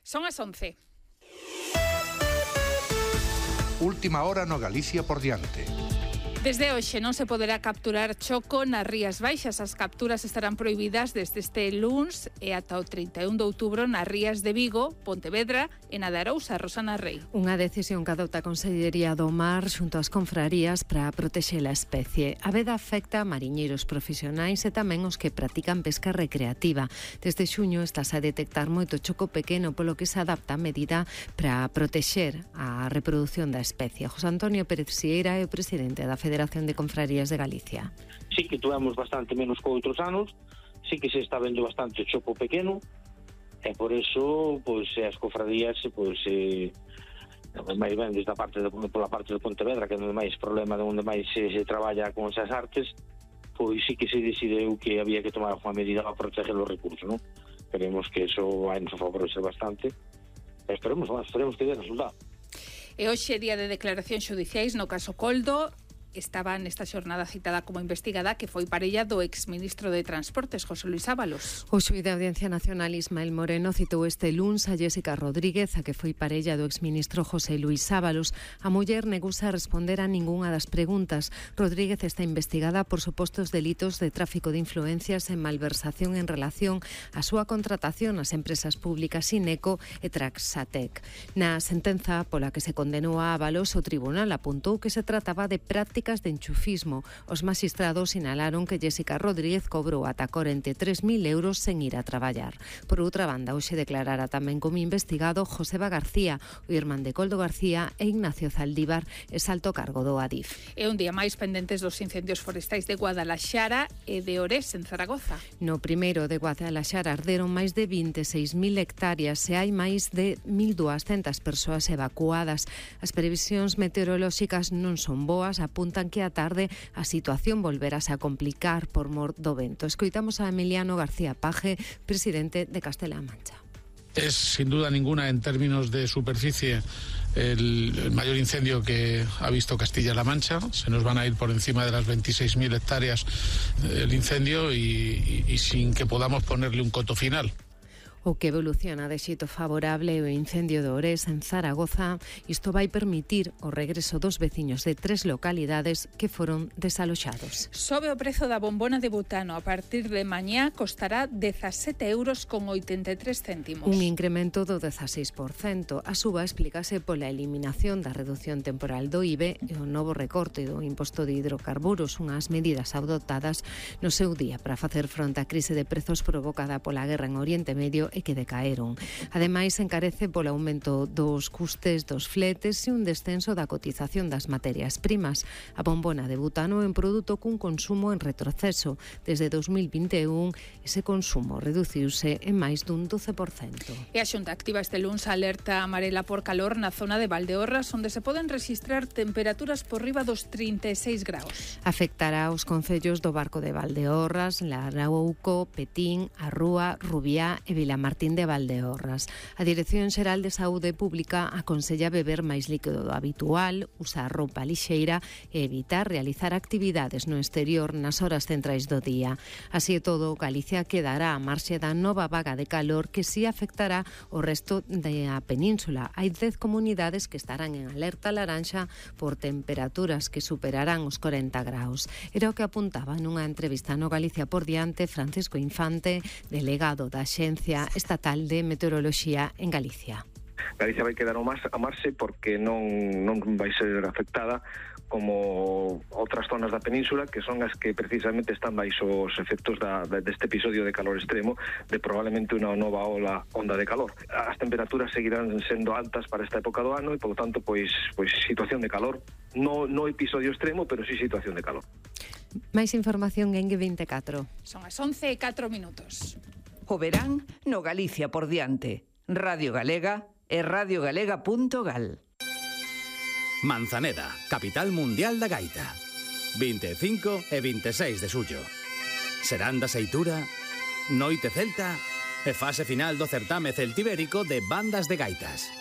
Son as 11. Última hora no Galicia por diante. Desde hoxe non se poderá capturar choco nas Rías Baixas. As capturas estarán prohibidas desde este luns e ata o 31 de outubro nas rías de Vigo, Pontevedra e na de Arousa, Rosana Rei. Unha decisión que adopta a Consellería do Mar xunto ás confrarías para protexer a especie. A veda afecta a mariñeiros profesionais e tamén os que practican pesca recreativa. Desde xuño estás a detectar moito choco pequeno, polo que se adapta a medida para protexer a reproducción da especie. José Antonio Pérez Sieira é o presidente da Federación de Confrarías de Galicia. Sí que tuvemos bastante menos que outros anos, sí que se está vendo bastante choco pequeno, e por eso, pois, as confrarías, pois, máis ben desde pola parte de Pontevedra, que é onde máis problema, onde máis se traballa con esas artes, pois sí que se decideu que había que tomar unha medida para proteger os recursos, non? Queremos que eso vai nos favorecer bastante, e esperemos que dé resultado. E hoxe día de declaracións xudiciais no caso Coldo. Estaba nesta xornada citada como investigada que foi parella do exministro de Transportes, José Luis Ábalos. O xuíz da Audiencia Nacional Ismael Moreno citou este luns a Jéssica Rodríguez, a que foi parella do exministro José Luis Ábalos. A muller negouse a responder a ningunha das preguntas. Rodríguez está investigada por supostos delitos de tráfico de influencias e malversación en relación á súa contratación nas empresas públicas Ineco e Traxatec. Na sentenza pola que se condenou a Ábalos, o tribunal apuntou que se trataba de prácticas de enchufismo. Os magistrados sinalaron que Jéssica Rodríguez cobrou ata 43.000 euros sen ir a traballar. Por outra banda, hoxe declarara tamén como investigado Joseba García, o irmán de Coldo García, e Ignacio Zaldívar, ex alto cargo do Adif. E un día máis pendentes dos incendios forestais de Guadalaxara e de Orés, en Zaragoza. No primeiro de Guadalaxara arderon máis de 26.000 hectáreas e hai máis de 1.200 persoas evacuadas. As previsións meteorolóxicas non son boas, apuntan que a tarde a situación volverase a complicar por mor do vento. Escoitamos a Emiliano García Paje, presidente de Castela-A Mancha. Es sin duda ninguna, en términos de superficie, el mayor incendio que ha visto Castilla-La Mancha. Se nos van a ir por encima de las 26.000 hectáreas el incendio y sin que podamos ponerle un coto final. O que evoluciona de xeito favorable o incendio de Orés en Zaragoza. Isto vai permitir o regreso dos veciños de 3 localidades que foron desaloxados. Sobe o prezo da bombona de butano. A partir de mañá costará 17,83 €. Un incremento do 16%. A suba explícase pola eliminación da reducción temporal do IVE e o novo recorte do imposto de hidrocarburos, unhas medidas adoptadas no seu día para facer fronte á crise de prezos provocada pola guerra en Oriente Medio e que decaeron. Ademais, encarece polo aumento dos custes dos fletes e un descenso da cotización das materias primas. A bombona de butano é un produto cun consumo en retroceso. Desde 2021, ese consumo reduciuse en máis dun 12%. E a Xunta activa este luns a alerta amarela por calor na zona de Valdeorras, onde se poden registrar temperaturas por riba dos 36 graus. Afectará os concellos do Barco de Valdeorras, Larauco, Petín, A Rúa, Rubiá e Vilamartín de Valdeorras. A Dirección Xeral de Saúde Pública aconsella beber máis líquido do habitual, usar roupa lixeira e evitar realizar actividades no exterior nas horas centrais do día. Así e todo, Galicia quedará a marxe da nova vaga de calor que si afectará o resto da península. Hai 10 comunidades que estarán en alerta laranxa por temperaturas que superarán os 40 graus. Era o que apuntaba nunha entrevista no Galicia por diante Francisco Infante, delegado da Axencia Estatal de Meteoroloxía en Galicia. Galicia vai quedar a marxe porque non vai ser afectada como outras zonas da península, que son as que precisamente están baixo os efectos deste episodio de calor extremo, de probablemente unha nova onda de calor. As temperaturas seguirán sendo altas para esta época do ano e, polo tanto, pois situación de calor. No episodio extremo, pero sí situación de calor. Máis información en G24. Son as 11:04. O verán no Galicia por diante. Radio Galega e radiogalega.gal. Manzaneda, capital mundial da gaita. 25 e 26 de xullo. Serán da Seitura, Noite Celta e fase final do certame celtibérico de bandas de gaitas.